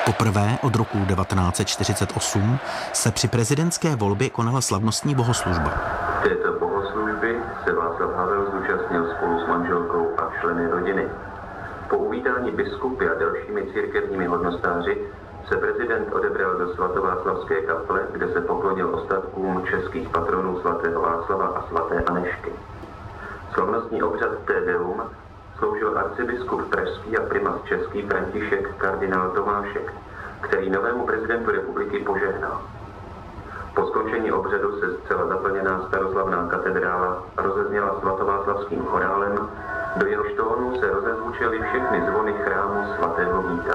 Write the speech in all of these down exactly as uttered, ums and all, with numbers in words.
Poprvé od roku devatenáct set čtyřicet osm se při prezidentské volbě konala slavnostní bohoslužba. Této bohoslužby se Václav Havel zúčastnil spolu s manželkou a členy rodiny. Po uvítání biskupy a dalšími církevními hodnostáři se prezident odebral do svatováclavské kaple, kde se poklonil ostatkům českých patronů svatého Václava a svaté Anežky. Slavnostní obřad Te Deum sloužil arcibiskup pražský a primas český František kardinál Tomášek, který novému prezidentu republiky požehnal. Po skončení obřadu se zcela zaplněná staroslavná katedrála rozezněla svatováclavským chorálem, do jehož tónu se rozezvučily všechny zvony chrámu svatého Víta.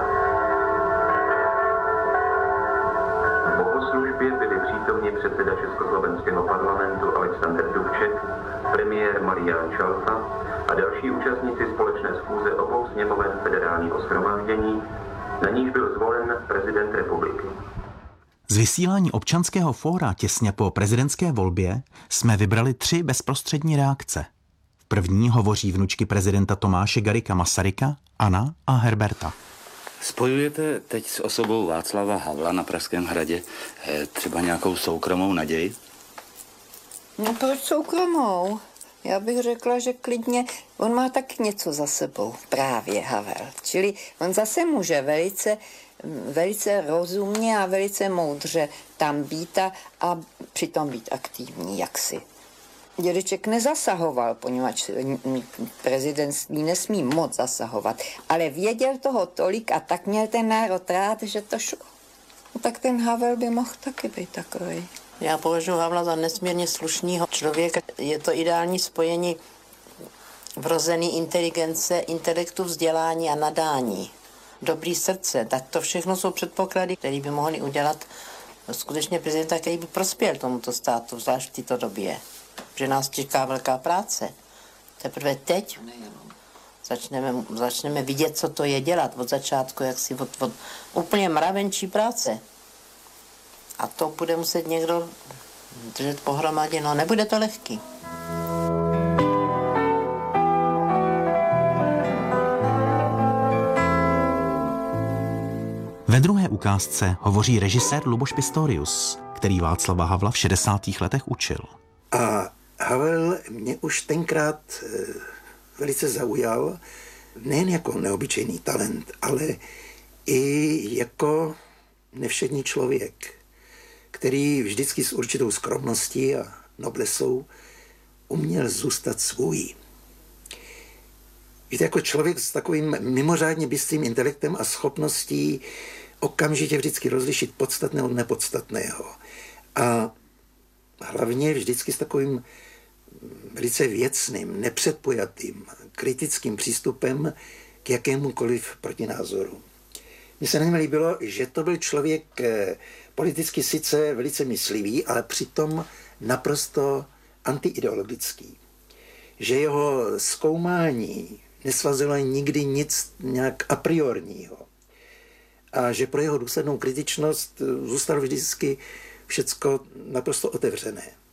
V bohoslužbě byli přítomni předseda Československého parlamentu Alexander Dubček, premiér Marián Čalfa a další účastníci společné schůze obou sněmoven federálního shromáždění, na níž byl zvolen prezident republiky. Z vysílání občanského fóra těsně po prezidentské volbě jsme vybrali tři bezprostřední reakce. V první hovoří vnučky prezidenta Tomáše Garrigua Masaryka, Anna a Herberta. Spojujete teď s osobou Václava Havla na Pražském hradě třeba nějakou soukromou naději? No proč soukromou? Já bych řekla, že klidně, on má tak něco za sebou, právě Havel. Čili on zase může velice, velice rozumně a velice moudře tam být a, a přitom být aktivní jaksi. Dědeček nezasahoval, poněvadž prezidentství nesmí moc zasahovat, ale věděl toho tolik a tak měl ten národ rád, že to šlo. No, tak ten Havel by mohl taky být takový. Já považuji Havla za nesmírně slušného člověka. Je to ideální spojení vrozený inteligence, intelektu, vzdělání a nadání. Dobrý srdce, tak to všechno jsou předpoklady, které by mohly udělat skutečně prezidenta, který by prospěl tomuto státu, zvlášť v této době. Že nás čeká velká práce. Teprve teď začneme, začneme vidět, co to je dělat od začátku, jak si od, od úplně mravenčí práce. A to bude muset někdo držet pohromadě, no nebude to lehký. Ve druhé ukázce hovoří režisér Luboš Pistorius, který Václava Havla v šedesátých letech učil. A Havel mě už tenkrát velice zaujal, nejen jako neobyčejný talent, ale i jako nevšední člověk, který vždycky s určitou skromností a noblesou uměl zůstat svůj. Víte, jako člověk s takovým mimořádně bystrým intelektem a schopností okamžitě vždycky rozlišit podstatné od nepodstatného. A hlavně vždycky s takovým velice věcným, nepředpojatým, kritickým přístupem k jakémukoliv protinázoru. Mně se na něm líbilo, že to byl člověk politicky sice velice myslivý, ale přitom naprosto antiideologický. Že jeho zkoumání nesvazilo nikdy nic nějak a priorního. A že pro jeho důslednou kritičnost zůstalo vždycky všecko naprosto otevřené.